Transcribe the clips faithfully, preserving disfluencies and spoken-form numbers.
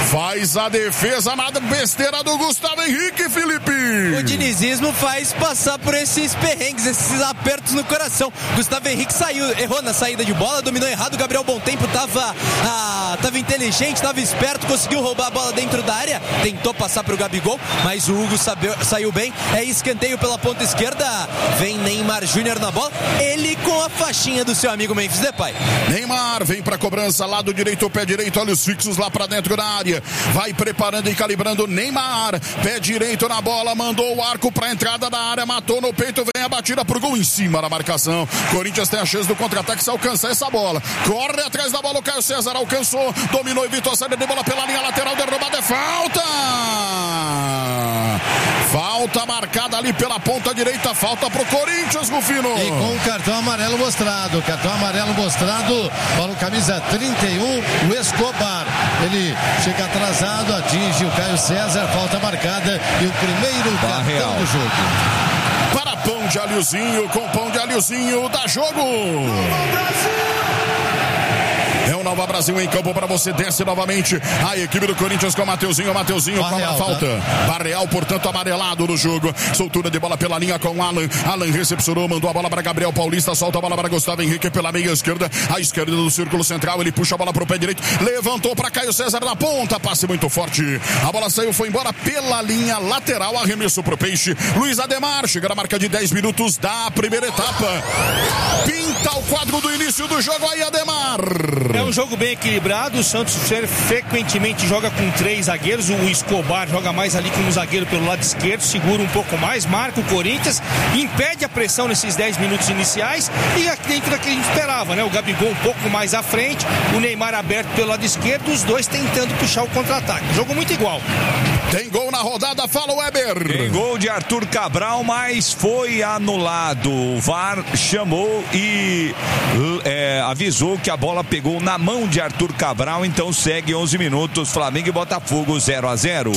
Faz a defesa na besteira do Gustavo Henrique, Felipe. O dinizismo faz passar por esses perrengues, esses apertos no coração. Gustavo Henrique saiu, errou na saída de bola, dominou errado. Gabriel Bontempo tava, ah, tava inteligente, tava esperto, conseguiu roubar a bola dentro da área, tentou passar pro Gabigol, mas o Hugo sabe, saiu bem. É escanteio pela ponta esquerda. Vem Neymar Júnior na bola, ele com a faixinha do seu amigo Memphis Depay. Neymar vem pra cobrança, lado direito, pé direito, olhos fixos lá pra dentro da área. Vai preparando e calibrando Neymar, pé direito na bola, mandou o arco pra entrada da área, matou no peito, vem a batida pro gol em cima da marcação. Corinthians tem a chance do contra-ataque se alcançar essa bola. Corre atrás da bola, o Caio César alcançou, dominou, evitou a saída de bola pela linha lateral, derrubada, é falta! Falta marcada ali pela ponta direita, falta pro Corinthians, Rufino. E com o cartão amarelo mostrado, cartão amarelo mostrado para o camisa trinta e um, o Escobar. Ele chega atrasado, atinge o Caio César, falta marcada e o primeiro cartão Real. do jogo. Para Pão de Alhozinho, com Pão de Alhozinho, dá jogo. É o Nova Brasil em campo para você, desce novamente a equipe do Corinthians com o Mateuzinho, Mateuzinho com a falta. Barreal, portanto, amarelado no jogo. Soltura de bola pela linha com Alan. Alan recepcionou, mandou a bola para Gabriel Paulista, solta a bola para Gustavo Henrique pela meia esquerda, a esquerda do círculo central, ele puxa a bola para o pé direito, levantou para Caio César na ponta, passe muito forte. A bola saiu, foi embora pela linha lateral, arremesso pro Peixe. Luiz Ademar chega na marca de dez minutos da primeira etapa. Pinta o quadro do início do jogo aí, Ademar. É um jogo bem equilibrado. O Santos frequentemente joga com três zagueiros. O Escobar joga mais ali com um zagueiro pelo lado esquerdo, segura um pouco mais, marca o Corinthians, impede a pressão nesses dez minutos iniciais e aqui dentro daquilo que a gente esperava, né? O Gabigol um pouco mais à frente, o Neymar aberto pelo lado esquerdo, os dois tentando puxar o contra-ataque. Jogo muito igual. Tem gol na rodada, fala o Weber. Tem gol de Arthur Cabral, mas foi anulado. O V A R chamou e é, avisou que a bola pegou na mão de Arthur Cabral, então segue onze minutos, Flamengo e Botafogo zero a zero.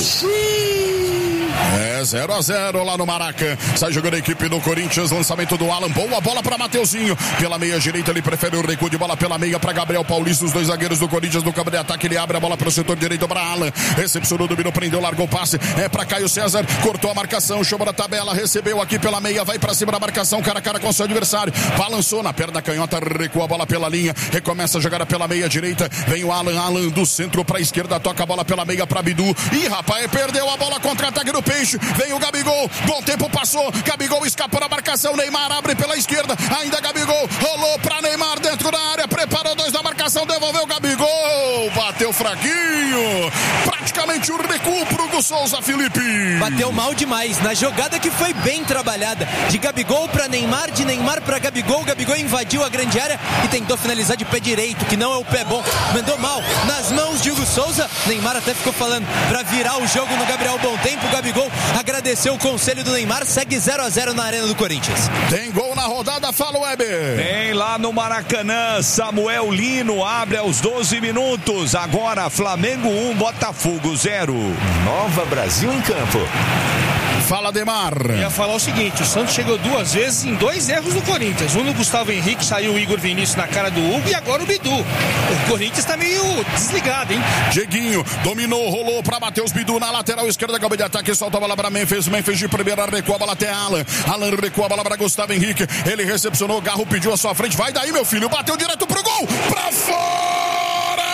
É zero a zero lá no Maraca. Sai jogando a equipe do Corinthians, lançamento do Alan, boa bola para Mateuzinho, pela meia direita ele prefere o recuo de bola pela meia para Gabriel Paulista, os dois zagueiros do Corinthians no campo de ataque, ele abre a bola para o setor direito para Alan, recepcionou, dominou, prendeu, largou o passe, é para Caio César, cortou a marcação, chamou da tabela, recebeu aqui pela meia, vai para cima da marcação, cara a cara com o seu adversário, balançou na perna canhota, recua a bola pela linha, recomeça a jogada pela meia direita, vem o Alan, Alan do centro para a esquerda, toca a bola pela meia para Bidu, e rapaz, perdeu a bola, contra-ataque do Peixe, vem o Gabigol, bom tempo passou, Gabigol escapou da marcação, Neymar abre pela esquerda, ainda Gabigol, rolou pra Neymar dentro da área, preparou dois na marcação, devolveu o Gabigol, bateu fraquinho, praticamente o recuo pro Hugo Souza, Felipe. Bateu mal demais, na jogada que foi bem trabalhada, de Gabigol pra Neymar, de Neymar pra Gabigol, Gabigol invadiu a grande área e tentou finalizar de pé direito, que não é o pé bom, mandou mal, nas mãos de Hugo Souza, Neymar até ficou falando pra virar o jogo no Gabriel Bontempo, Gabigol agradeceu o conselho do Neymar, segue zero a zero na arena do Corinthians. Tem gol na rodada, fala o Weber. Tem lá no Maracanã, Samuel Lino abre aos doze minutos, agora Flamengo um, Botafogo zero. Nova Brasil em campo. Fala, Ademar. Eu ia falar o seguinte, o Santos chegou duas vezes em dois erros do Corinthians. Um no Gustavo Henrique, saiu o Igor Vinícius na cara do Hugo e agora o Bidu. O Corinthians tá meio desligado, hein? Dieguinho dominou, rolou pra Matheus Bidu na lateral esquerda, acabou de ataque, solta a bola pra Memphis, Memphis de primeira, recua a bola até Alan. Alan recua a bola pra Gustavo Henrique, ele recepcionou, Garro pediu a sua frente, vai daí meu filho, bateu direto pro gol, pra fora!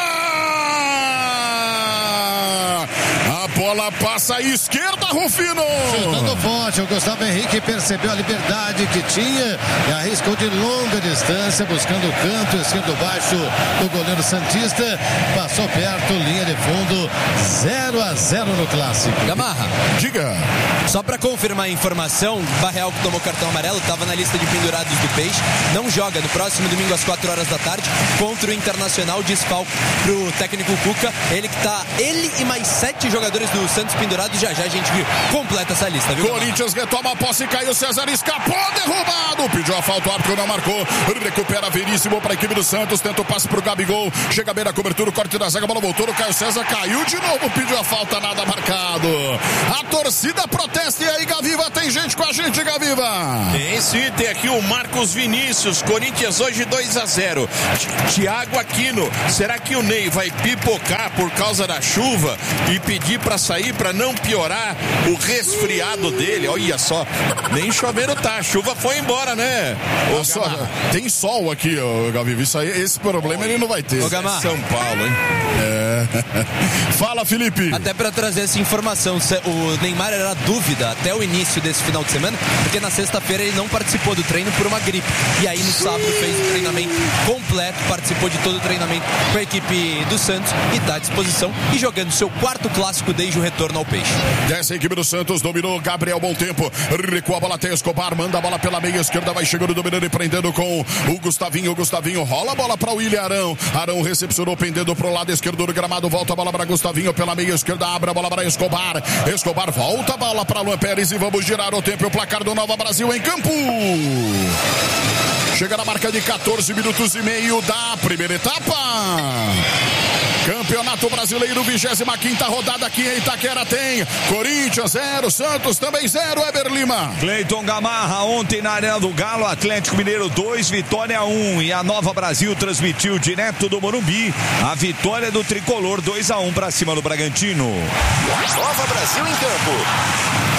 A bola passa à esquerda, Rufino. Chutando forte, o Gustavo Henrique percebeu a liberdade que tinha e arriscou de longa distância, buscando o canto esquerdo baixo do goleiro santista. Passou perto, linha de fundo, zero a zero no clássico. Gamarra, diga. Só para confirmar a informação, Barreal, que tomou cartão amarelo, estava na lista de pendurados do Peixe, não joga no próximo domingo às quatro horas da tarde contra o Internacional, desfalque pro técnico Cuca, ele que tá, ele e mais sete jogadores do Santos pendurado. Já já a gente completa essa lista, viu? Corinthians retoma a posse, Caio César escapou, derrubado, pediu a falta, o árbitro não marcou, recupera Veríssimo para a equipe do Santos, tenta o passe pro Gabigol, chega bem na cobertura, o corte da zaga, a bola voltou, o Caio César caiu de novo, pediu a falta, nada marcado. A torcida protesta, e aí, Gaviva, tem gente com a gente, Gaviva? Tem sim, tem aqui o Marcos Vinícius, Corinthians hoje dois a zero. Thiago Aquino, será que o Ney vai pipocar por causa da chuva e pedir para sair para não piorar o resfriado dele? Olha só, nem chovendo tá, a chuva foi embora, né? Ô, só, tem sol aqui, ô, Gaviva, isso aí, esse problema ele não vai ter. Ô, Gamar. São Paulo, hein? É. Fala, Felipe. Até para trazer essa informação, o Neymar era dúvida até o início desse final de semana, porque na sexta-feira ele não participou do treino por uma gripe. E aí no sábado fez o treinamento completo, participou de todo o treinamento com a equipe do Santos e está à disposição e jogando seu quarto clássico desde o retorno ao Peixe. Desce a equipe do Santos, dominou Gabriel Bom Tempo, recua a bola até Escobar, manda a bola pela meia esquerda, vai chegando, dominando e prendendo com o Gustavinho, o Gustavinho rola a bola para o William Arão, Arão recepcionou, pendendo pro lado esquerdo do gramado, volta a bola para Gustavinho pela meia esquerda, abre a bola para Escobar, Escobar volta a bola para Luan Pérez e vamos girar o tempo e o placar do Nova Brasil em campo. Chega na marca de quatorze minutos e meio da primeira etapa. Campeonato Brasileiro, vigésima quinta rodada aqui em Itaquera tem Corinthians zero, Santos também zero, Eber Lima. Cleiton Gamarra, ontem na Arena do Galo, Atlético Mineiro dois, Vitória um, e a Nova Brasil transmitiu direto do Morumbi a vitória do Tricolor dois a um para cima do Bragantino. Nova Brasil em campo.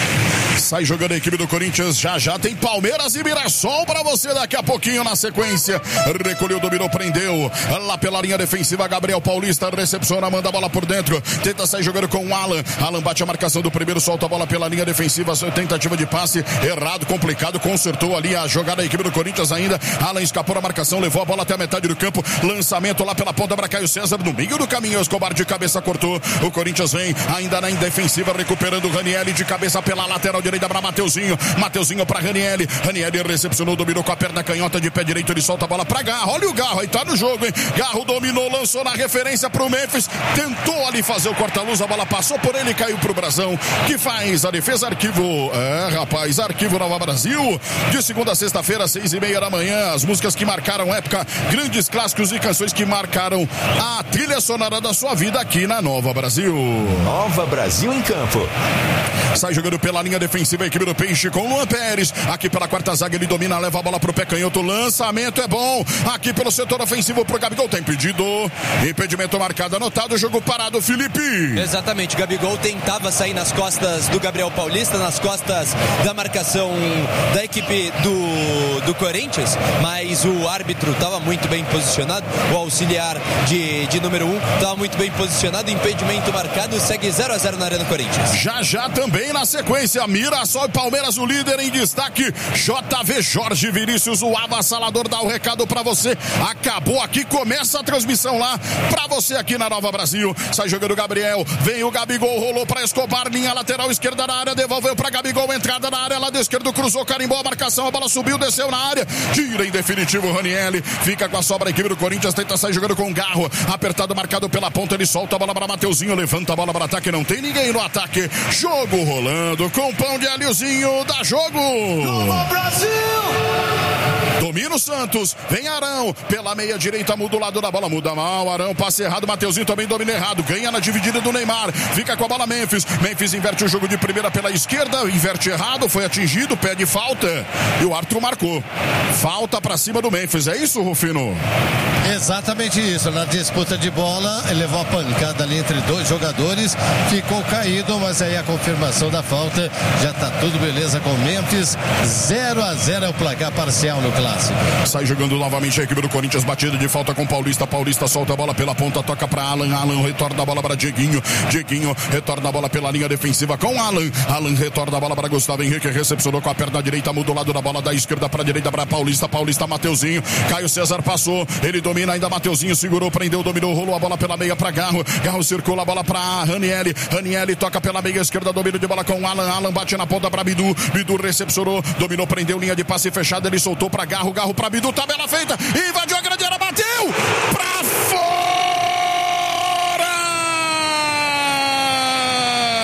Sai jogando a equipe do Corinthians, já já tem Palmeiras e Mirassol para você daqui a pouquinho na sequência. Recolheu, dominou, prendeu lá pela linha defensiva, Gabriel Paulista recepciona, manda a bola por dentro, tenta sair jogando com o Alan, Alan bate a marcação do primeiro, solta a bola pela linha defensiva, tentativa de passe, errado, complicado, consertou ali a jogada da equipe do Corinthians ainda, Alan escapou da marcação, levou a bola até a metade do campo, lançamento lá pela ponta para Caio César, no meio do caminho, Escobar de cabeça cortou, o Corinthians vem ainda na defensiva, recuperando o Ranieri de cabeça pela lateral direita para Mateuzinho, Mateuzinho para Ranieri, Ranieri recepcionou, dominou com a perna canhota de pé direito, ele solta a bola para Garro, olha o Garro, aí tá no jogo, hein, Garro dominou, lançou na referência pro Memphis, tentou ali fazer o corta-luz, a bola passou por ele e caiu pro Brasão, que faz a defesa, arquivo, é rapaz, arquivo Nova Brasil, de segunda a sexta-feira, seis e meia da manhã, as músicas que marcaram época, grandes clássicos e canções que marcaram a trilha sonora da sua vida aqui na Nova Brasil. Nova Brasil em campo. Sai jogando pela linha defensiva a equipe do Peixe com Luan Pérez, aqui pela quarta zaga ele domina, leva a bola pro pé canhoto, lançamento é bom, aqui pelo setor ofensivo pro Gabigol, tem pedido, impedimento marcado, anotado, jogo parado, Felipe. Exatamente, Gabigol tentava sair nas costas do Gabriel Paulista, nas costas da marcação da equipe do, do Corinthians, mas o árbitro estava muito bem posicionado, o auxiliar de, de número um estava muito bem posicionado, impedimento marcado, segue zero a zero na Arena Corinthians. Já já também na sequência, Mirassol e Palmeiras, o líder em destaque, J V Jorge Vinícius, o avassalador, dá o recado pra você, acabou aqui, começa a transmissão lá, pra você aqui na Nova Brasil, sai jogando o Gabriel, vem o Gabigol, rolou pra Escobar, linha lateral esquerda na área, devolveu pra Gabigol, entrada na área, lado esquerdo, cruzou, carimbou a marcação, a bola subiu, desceu na área, tira em definitivo o Ranieri, fica com a sobra a equipe do Corinthians, tenta sair jogando com o Garro, apertado, marcado pela ponta, ele solta a bola pra Mateuzinho, levanta a bola para ataque, não tem ninguém no ataque, jogo rolando com pão de alhozinho, dá jogo. Nova Brasil! Domina o Santos, vem Arão, pela meia direita, muda o lado da bola, muda mal, Arão, passe errado, Mateuzinho também domina errado, ganha na dividida do Neymar, fica com a bola Memphis, Memphis inverte o jogo de primeira pela esquerda, inverte errado, foi atingido, pede falta, e o árbitro marcou, falta pra cima do Memphis, é isso, Rufino? Exatamente isso, na disputa de bola, ele levou a pancada ali entre dois jogadores, ficou caído, mas aí a confirmação da falta, já tá tudo beleza com o Memphis, zero a zero é o placar parcial no clássico. Sai jogando novamente a equipe do Corinthians, batida de falta com Paulista, Paulista solta a bola pela ponta, toca pra Alan, Alan retorna a bola para Dieguinho, Dieguinho retorna a bola pela linha defensiva com Alan, Alan retorna a bola para Gustavo Henrique, recepcionou com a perna direita, muda o lado da bola da esquerda pra direita para Paulista, Paulista, Mateuzinho, Caio César passou, ele domina ainda, Mateuzinho segurou, prendeu, dominou, rolou a bola pela meia pra Garro, Garro circula a bola pra Ranieri, Ranieri toca pela meia esquerda, domínio de bola com Alan, Alan bate na ponta pra Bidu, Bidu recepcionou, dominou, prendeu, linha de passe fechada, ele soltou pra Garro, Garro pra Bidu, tabela feita, invadiu a grande área, bateu pra fora!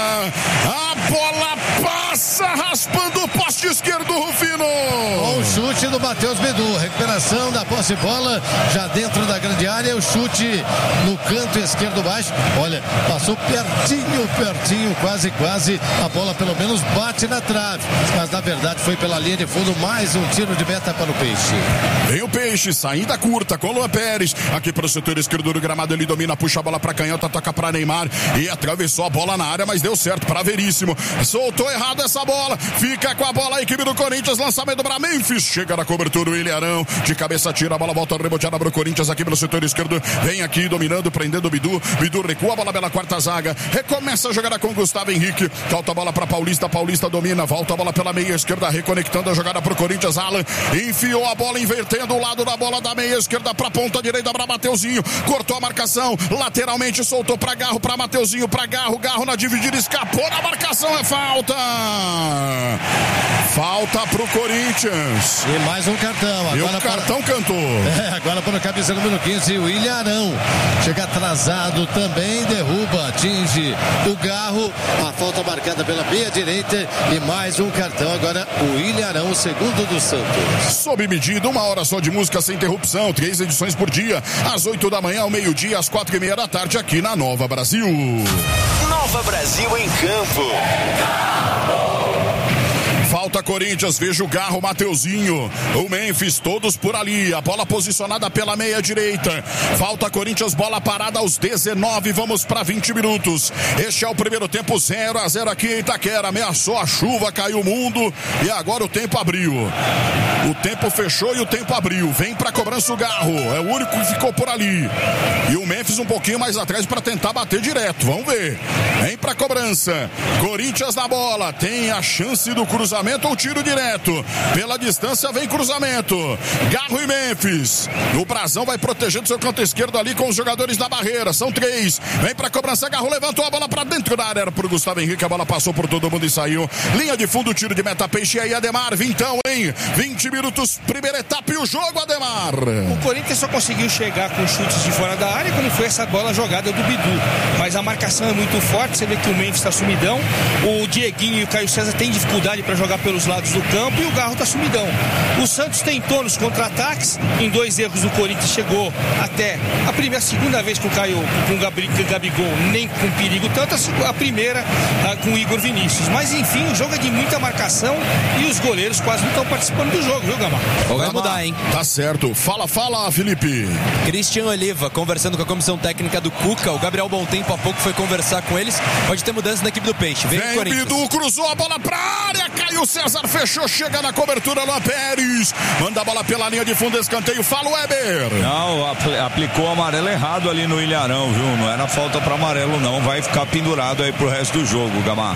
Com o chute do Matheus Bidu. Recuperação da posse de bola já dentro da grande área. O chute no canto esquerdo baixo. Olha, passou pertinho, pertinho, quase, quase. A bola pelo menos bate na trave. Mas na verdade foi pela linha de fundo. Mais um tiro de meta para o Peixe. Vem o Peixe, saída curta com o Luan Pérez. Aqui para o setor esquerdo do gramado. Ele domina, puxa a bola para canhota, toca para Neymar. E atravessou a bola na área, mas deu certo para Veríssimo. Soltou errado essa bola. Fica com a bola a equipe do Corinthians. Lançamento para Memphis. Chega na cobertura o Ilharão. De cabeça tira a bola, volta reboteada para o Corinthians aqui pelo setor esquerdo. Vem aqui dominando, prendendo o Bidu. Bidu recua a bola pela quarta zaga. Recomeça a jogada com o Gustavo Henrique. Volta a bola para Paulista. Paulista domina. Volta a bola pela meia esquerda. Reconectando a jogada para o Corinthians. Alan enfiou a bola, invertendo o lado da bola da meia esquerda para a ponta direita para Mateuzinho. Cortou a marcação. Lateralmente soltou para Garro, para Mateuzinho, para Garro. Garro na dividida. Escapou da marcação. É falta. Falta pro Corinthians. E mais um cartão. Agora e o cartão para... cantou. É, agora para o camisa número quinze, o Ilharão. Chega atrasado também, derruba, atinge o Garro. A falta marcada pela meia direita e mais um cartão. Agora o Ilharão, o segundo do Santos. Sob medida, uma hora só de música sem interrupção. Três edições por dia. Às oito da manhã, ao meio-dia, às quatro e meia da tarde, aqui na Nova Brasil. Nova Brasil em campo. Falta Corinthians, veja o Garro, Mateuzinho, o Memphis, todos por ali, a bola posicionada pela meia direita. Falta Corinthians, bola parada aos dezenove, vamos para vinte minutos. Este é o primeiro tempo, zero a zero aqui em Itaquera. Ameaçou a chuva, caiu o mundo e agora o tempo abriu. O tempo fechou e o tempo abriu. Vem para cobrança o Garro, é o único que ficou por ali. E o Memphis um pouquinho mais atrás para tentar bater direto, vamos ver. Vem para cobrança, Corinthians na bola, tem a chance do cruzamento ou tiro direto. Pela distância vem cruzamento. Garro e Memphis. O Brazão vai protegendo seu canto esquerdo ali com os jogadores da barreira. São três. Vem pra cobrança. Garro levantou a bola pra dentro da área. Era pro Gustavo Henrique. A bola passou por todo mundo e saiu. Linha de fundo, tiro de meta. Peixe. E aí, Ademar. Vintão, hein? vinte minutos. Primeira etapa e o jogo, Ademar. O Corinthians só conseguiu chegar com chutes de fora da área quando foi essa bola jogada do Bidu. Mas a marcação é muito forte. Você vê que o Memphis tá sumidão. O Dieguinho e o Caio César têm dificuldade pra jogar pelos lados do campo e o Garro tá sumidão. O Santos tentou nos contra-ataques, em dois erros do Corinthians chegou até a primeira, a segunda vez com o Caio, com o Gabri, Gabigol, nem com perigo tanto, a primeira a, com o Igor Vinícius. Mas enfim, o jogo é de muita marcação e os goleiros quase não estão participando do jogo, viu, Gamar? Vai mudar, hein? Tá certo. Fala, fala, Felipe. Cristian Oliva conversando com a comissão técnica do Cuca. O Gabriel Bontempo há pouco foi conversar com eles. Pode ter mudança na equipe do Peixe. Vem, Vem o Corinthians. Bidu, cruzou a bola pra área, caiu César, fechou, chega na cobertura, Luan Pérez, manda a bola pela linha de fundo, escanteio, fala o Weber. Não, apl- aplicou o amarelo errado ali no Ilharão, viu? Não era falta para amarelo não, vai ficar pendurado aí pro resto do jogo, Gamar.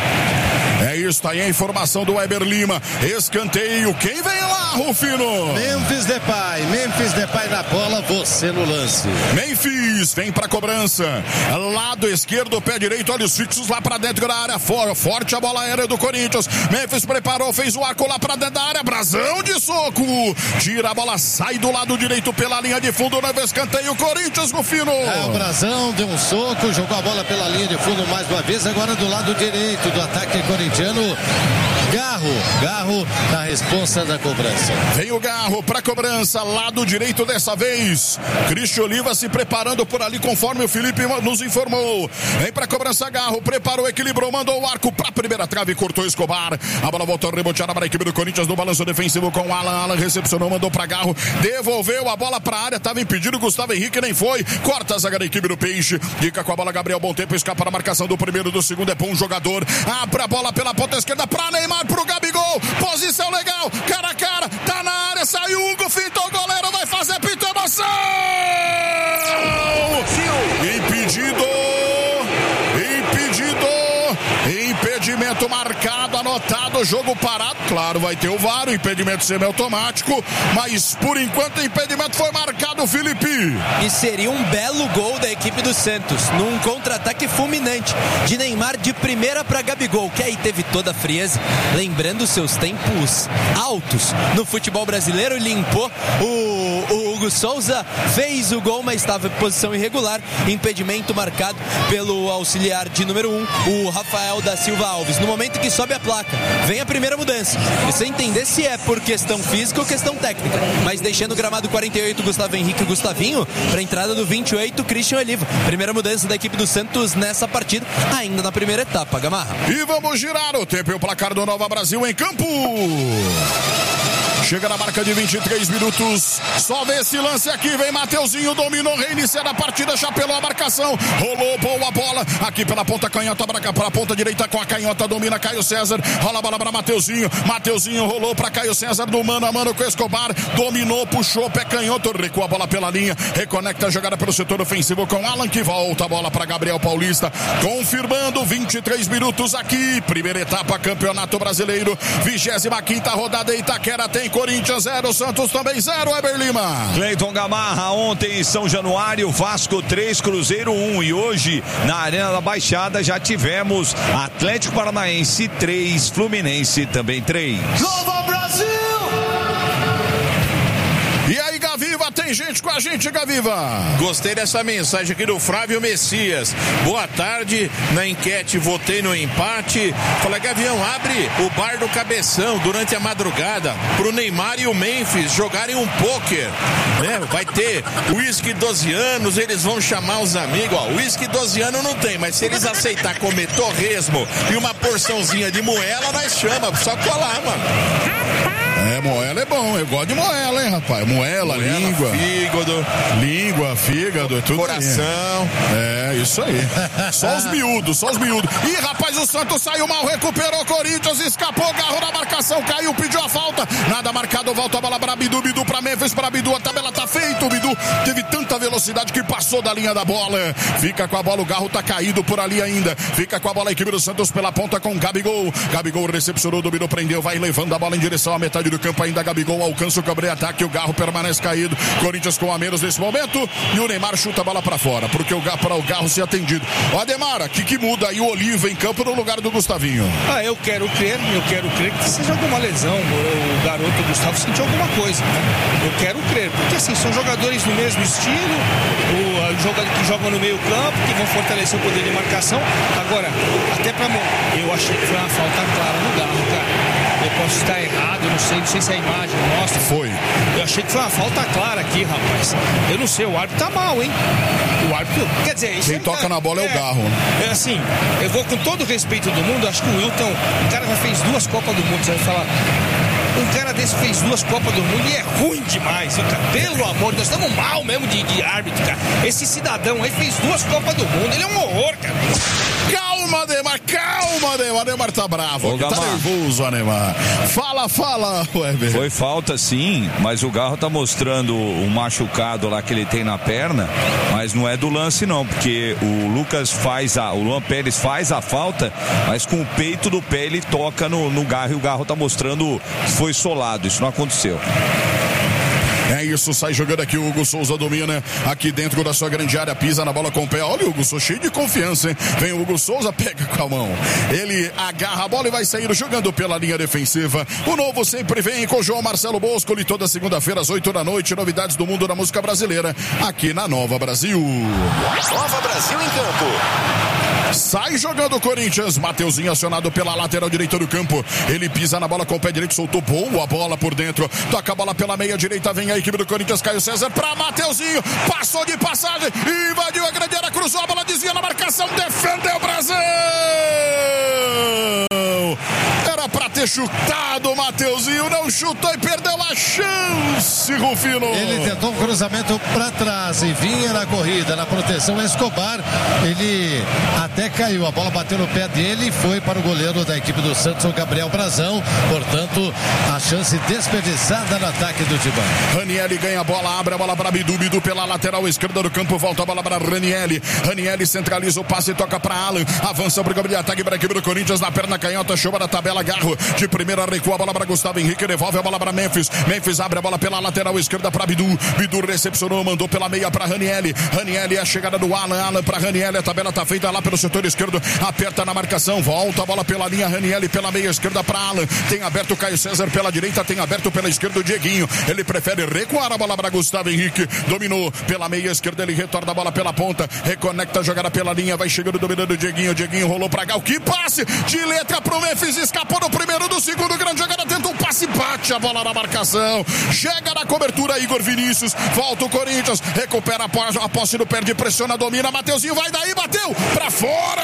É isso, tá aí a informação do Weber Lima. Escanteio, quem vem lá, Rufino? Memphis Depay, Memphis Depay na bola, você no lance. Memphis, vem pra cobrança. Lado esquerdo, pé direito, olhos fixos lá pra dentro da área. For, forte a bola aérea do Corinthians. Memphis preparou, fez o arco lá pra dentro da área. Brazão de soco. Tira a bola, sai do lado direito pela linha de fundo. Novo escanteio, Corinthians, Rufino. É, o Brazão deu um soco, jogou a bola pela linha de fundo mais uma vez. Agora do lado direito do ataque corintiano. Garro, Garro na responsa da cobrança. Vem o Garro pra cobrança, lado direito dessa vez. Cristian Oliva se preparando por ali, conforme o Felipe nos informou. Vem pra cobrança, Garro, preparou, equilibrou, mandou o arco pra primeira trave, cortou Escobar. A bola voltou reboteada para a equipe do Corinthians no balanço defensivo com o Alan. Alan recepcionou, mandou pra Garro, devolveu a bola pra área, tava impedido, Gustavo Henrique nem foi. Corta a zaga da equipe do Peixe. Fica com a bola, Gabriel Bontempo, escapa na marcação do primeiro, do segundo, é bom jogador. Abre a bola pela ponta esquerda pra Neymar, pro Gabigol, posição legal, cara a cara, tá na área, saiu Hugo, fintou o goleiro, vai fazer pinto, emoção! Impedido, impedido, impedimento marcado, anotado, jogo parado, claro, vai ter o V A R, o impedimento semiautomático, mas por enquanto o impedimento foi marcado, Felipe. E seria um belo gol da equipe do Santos, num contra-ataque fulminante de Neymar de primeira para Gabigol, que aí teve toda a frieza, lembrando seus tempos altos no futebol brasileiro, limpou o o Hugo Souza fez o gol, mas estava em posição irregular. Impedimento marcado pelo auxiliar de número um, o Rafael da Silva Alves. No momento em que sobe a placa, vem a primeira mudança. Você entender se é por questão física ou questão técnica. Mas deixando o gramado quarenta e oito, Gustavo Henrique e Gustavinho, para a entrada do vinte e oito, Christian Oliva. Primeira mudança da equipe do Santos nessa partida, ainda na primeira etapa, Gamarra. E vamos girar o tempo e o placar do Nova Brasil em campo. Chega na marca de vinte e três minutos. Só vê esse lance aqui. Vem Mateuzinho, dominou, reiniciando a partida, chapelou a marcação. Rolou, boa bola. Aqui pela ponta canhota, para a ponta direita com a canhota, domina Caio César. Rola a bola para Mateuzinho. Mateuzinho rolou para Caio César, do mano a mano com Escobar. Dominou, puxou, pé canhoto, recua a bola pela linha. Reconecta a jogada pelo setor ofensivo com Alan, que volta a bola para Gabriel Paulista. Confirmando vinte e três minutos aqui. Primeira etapa, Campeonato Brasileiro. vigésima quinta rodada, Itaquera tem Corinthians zero, Santos também zero, Eber Lima. Cleiton Gamarra, ontem em São Januário, Vasco três, Cruzeiro um. E hoje, na Arena da Baixada, já tivemos Atlético Paranaense três, Fluminense também três. Nova Brasil! E aí, Gaviva, tem gente com a gente, Gaviva. Gostei dessa mensagem aqui do Flávio Messias. Boa tarde, na enquete votei no empate. Fala, Gavião, abre o bar do Cabeção durante a madrugada pro Neymar e o Memphis jogarem um pôquer, né? Vai ter uísque doze anos, eles vão chamar os amigos. Ó, uísque doze anos não tem, mas se eles aceitar comer torresmo e uma porçãozinha de moela, nós chama, só colar, mano. É, moela é bom, eu gosto de moela, hein, rapaz? Moela, moela língua. Fígado. Língua, fígado, tudo. Coração. Aí. É, isso aí. Só os miúdos, só os miúdos. Ih, rapaz, o Santos saiu mal, recuperou o Corinthians, escapou, garro na marcação, caiu, pediu a falta. Nada marcado, volta a bola para Bidu, Bidu para Memphis, para Bidu, a tabela tá feita. O Bidu teve tanta velocidade que passou da linha da bola. Fica com a bola, o garro tá caído por ali ainda. Fica com a bola a equipe do Santos pela ponta com Gabigol. Gabigol recepcionou, dominou, prendeu, vai levando a bola em direção à metade do campo ainda. Gabigol alcança o contra-ataque, o Garro permanece caído. Corinthians com a menos nesse momento e o Neymar chuta a bola pra fora, porque o Garro, para o Garro ser atendido. O Ademar, o que, que muda aí o Oliva em campo no lugar do Gustavinho? Ah, eu quero crer, eu quero crer que seja alguma lesão, o garoto Gustavo sentiu alguma coisa. Eu quero crer, porque assim, são jogadores do mesmo estilo, o, o jogador que joga no meio campo, que vão fortalecer o poder de marcação. Agora, até pra mão, eu achei que foi uma falta clara no Garro, cara. Eu posso estar errado, eu não sei, não sei se a imagem mostra. Foi. Eu achei que foi uma falta clara aqui, rapaz. Eu não sei, o árbitro tá mal, hein? O árbitro, quer dizer... Quem toca tá, na bola é, é o Garro. É assim, eu vou com todo o respeito do mundo, acho que o Wilton, o cara já fez duas Copas do Mundo, você vai falar... Um cara desse fez duas Copas do Mundo e é ruim demais, viu, cara? Pelo amor de Deus, estamos mal mesmo de, de árbitro, cara. Esse cidadão aí fez duas Copas do Mundo, ele é um horror, cara. Calma, Neymar, calma, Neymar. Neymar tá bravo, Ô, tá nervoso, Neymar. Fala, fala, Weber. Foi falta sim, mas o Garro tá mostrando um machucado lá que ele tem na perna, mas não é do lance não, porque o Lucas faz a, o Luan Pérez faz a falta, mas com o peito do pé ele toca no, no Garro e o Garro tá mostrando que foi solado, isso não aconteceu. É isso, sai jogando aqui o Hugo Souza, domina aqui dentro da sua grande área, pisa na bola com o pé. Olha o Hugo Souza, cheio de confiança, hein? Vem o Hugo Souza, pega com a mão. Ele agarra a bola e vai sair jogando pela linha defensiva. O novo sempre vem com o João Marcelo Bosco, e toda segunda-feira às oito da noite, novidades do mundo da música brasileira, aqui na Nova Brasil. Nova Brasil em campo. Sai jogando o Corinthians, Mateuzinho acionado pela lateral direita do campo. Ele pisa na bola com o pé direito, soltou boa bola por dentro. Toca a bola pela meia direita, vem a equipe do Corinthians, Caio César pra Mateuzinho. Passou de passagem, invadiu a grande área, cruzou a bola, desvia na marcação, defendeu o Brasil! Era pra ter chutado o Mateuzinho, não chutou e perdeu a chance, Rufino. Ele tentou um cruzamento pra trás e vinha na corrida, na proteção Escobar. Ele até caiu, a bola bateu no pé dele e foi para o goleiro da equipe do Santos, o Gabriel Brazão. Portanto, a chance desperdiçada no ataque do Tibã. Ranieri ganha a bola, abre a bola para Bidu, Bidu pela lateral esquerda do campo, volta a bola para Ranieri. Ranieri centraliza o passe e toca para Alan. Avança para o Gabriel, ataque para a equipe do Corinthians na perna canhota, chuva da tabela, Garro de primeira recua. recua a bola para Gustavo Henrique, devolve a bola para Memphis. Memphis abre a bola pela lateral esquerda para Bidu. Bidu recepcionou, mandou pela meia para Ranielli. Ranielli é a chegada do Alan. Alan para Ranielli. A tabela tá feita lá pelo setor esquerdo. Aperta na marcação. Volta a bola pela linha. Ranielli pela meia esquerda para Alan. Tem aberto o Caio César pela direita. Tem aberto pela esquerda o Dieguinho. Ele prefere recuar a bola para Gustavo Henrique. Dominou pela meia esquerda. Ele retorna a bola pela ponta. Reconecta a jogada pela linha. Vai chegando dominando o Dieguinho. O Dieguinho rolou para Gal. Que passe de letra pro Memphis. Escapou no primeiro, do segundo. Grande jogada. Tenta um passe. Bate a bola na marcação. Chega na cobertura Igor Vinícius. Volta o Corinthians. Recupera a posse do perde. Pressiona, domina. Mateuzinho vai daí. Bateu pra fora.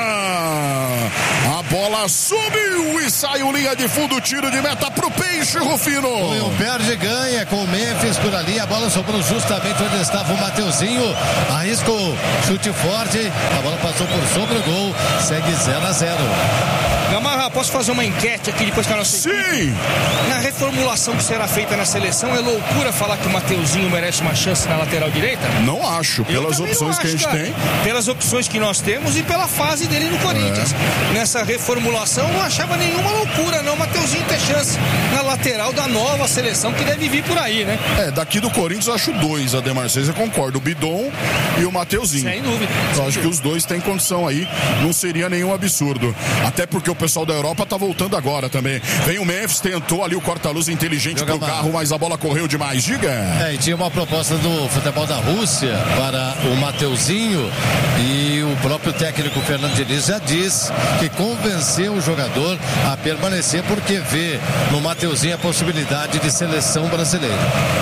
A bola subiu e saiu linha de fundo. Tiro de meta pro Peixe, Rufino. Foi um perde ganha com o Memphis por ali. A bola sobrou justamente onde estava o Mateuzinho. Arriscou chute forte. A bola passou por sobre o gol. Segue zero a zero. Gamarra, posso fazer uma enquete aqui depois que a nossa Sim! Equipe? Na reformulação que será feita na seleção, é loucura falar que o Mateuzinho merece uma chance na lateral direita? Não acho, pelas opções acho, que a gente cara. tem. Pelas opções que nós temos e pela fase dele no Corinthians. É. Nessa reformulação, não achava nenhuma loucura, não. O Mateuzinho ter chance na lateral da nova seleção que deve vir por aí, né? É, daqui do Corinthians eu acho dois, Ademar, vocês eu concordo, o Bidon e o Mateuzinho. Sem dúvida. Eu sem acho dúvida. que os dois têm condição aí, não seria nenhum absurdo. Até porque o pessoal da Europa tá voltando agora também. Vem o Memphis, tentou ali o corta-luz inteligente Joga pro mal. carro, mas a bola correu demais. Diga! É, e tinha uma proposta do futebol da Rússia para o Mateuzinho e o próprio técnico Fernando Diniz já diz que convenceu o jogador a permanecer porque vê no Mateuzinho a possibilidade de seleção brasileira.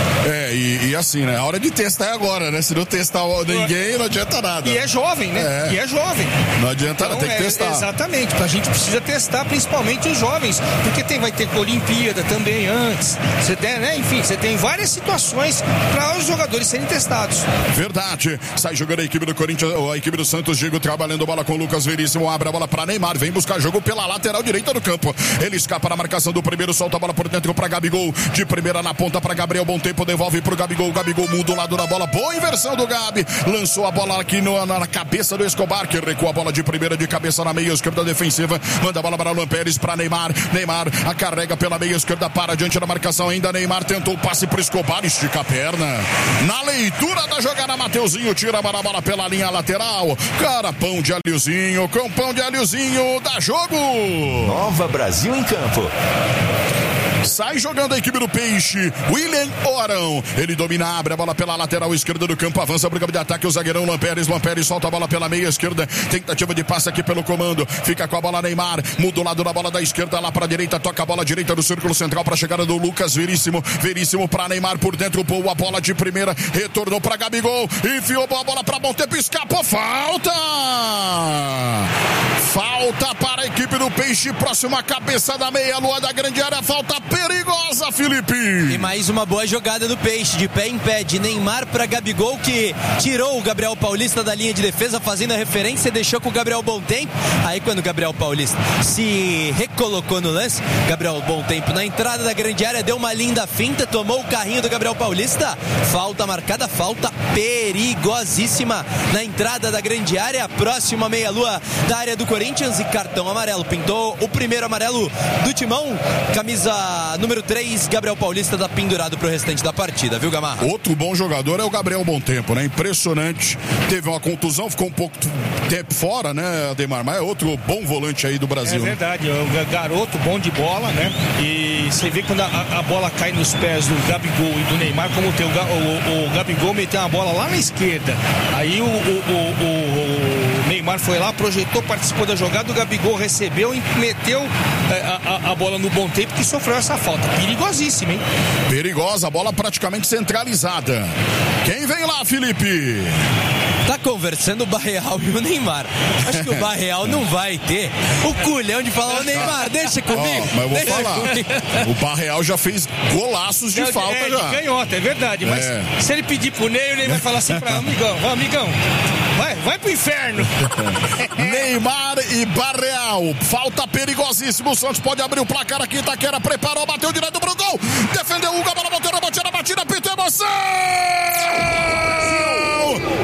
É, e, e assim, né? A hora de testar é agora, né? Se não testar ninguém, não adianta nada. E é jovem, né? É. E é jovem. Não adianta, então, tem que é, testar. Exatamente, a gente precisa testar principalmente os jovens, porque tem, vai ter Olimpíada também antes. Você tem, né? Enfim, você tem várias situações para os jogadores serem testados. Verdade. Sai jogando a equipe do Corinthians, a equipe do Santos, Diego trabalhando bola com o Lucas Veríssimo, abre a bola para Neymar, vem buscar jogo pela lateral direita do campo. Ele escapa na marcação do primeiro, solta a bola por dentro para Gabigol, de primeira na ponta para Gabriel, bom tempo, devolve pro Gabigol, Gabigol muda o lado da bola, boa inversão do Gabi, lançou a bola aqui no, na, na cabeça do Escobar, que recua a bola de primeira de cabeça na meia esquerda defensiva, manda a bola para Luan Pérez, para Neymar, Neymar a carrega pela meia esquerda, para diante da marcação ainda, Neymar tentou o passe pro Escobar, estica a perna, na leitura da jogada, Mateuzinho tira a bola pela linha lateral, cara, pão de alhozinho, com pão de alhozinho, dá jogo! Nova Brasil em campo. Sai jogando a equipe do Peixe, William Orão, ele domina, abre a bola pela lateral esquerda do campo, avança para o campo de ataque, o zagueirão Lampérez, Lampérez solta a bola pela meia esquerda, tentativa de passe aqui pelo comando, fica com a bola Neymar, muda o lado da bola da esquerda lá para a direita, toca a bola direita do círculo central para a chegada do Lucas Veríssimo, Veríssimo para Neymar por dentro, boa bola de primeira, retornou para Gabigol, enfiou boa bola para bom tempo, escapou, falta! Falta para a equipe do Peixe, próxima cabeça da meia-lua da grande área, falta perigosa, Felipe. E mais uma boa jogada do Peixe, de pé em pé, de Neymar para Gabigol, que tirou o Gabriel Paulista da linha de defesa, fazendo a referência e deixou com o Gabriel Bom Tempo. Aí quando o Gabriel Paulista se recolocou no lance, Gabriel Bom Tempo na entrada da grande área, deu uma linda finta, tomou o carrinho do Gabriel Paulista, falta marcada, falta perigosíssima na entrada da grande área, próxima meia-lua da área do Corinthians, e cartão amarelo, pintou o primeiro amarelo do Timão, camisa número três, Gabriel Paulista tá pendurado pro restante da partida, viu, Gamarra? Outro bom jogador é o Gabriel Bom Tempo, né? Impressionante, teve uma contusão, ficou um pouco tempo fora, né, Ademar? Mas é outro bom volante aí do Brasil. É verdade, né? O garoto bom de bola, né? E você vê quando a, a bola cai nos pés do Gabigol e do Neymar, como tem o, o, o Gabigol meteu uma bola lá na esquerda, aí o, o, o, o Neymar foi lá, projetou, participou da jogada, o Gabigol recebeu e meteu a, a, a bola no Bom Tempo, que sofreu essa falta, perigosíssima, hein? Perigosa, a bola praticamente centralizada. Quem vem lá, Felipe? Tá conversando o Barreal e o Neymar. Acho que o Barreal não vai ter o culhão de falar, ô Neymar, deixa comigo. Oh, mas eu vou deixa falar. Comigo. O Barreal já fez golaços de é, falta é, já. De canhota, é verdade. Mas é. se ele pedir pro Ney, o Ney vai falar assim pra amigão, ó, amigão, vai, vai pro inferno. Neymar e Barreal. Falta perigosíssimo. O Santos pode abrir o placar aqui. Itaquera preparou, bateu direto pro gol. Defendeu o Hugo, a bola bateu na batida, batida, pintou emoção!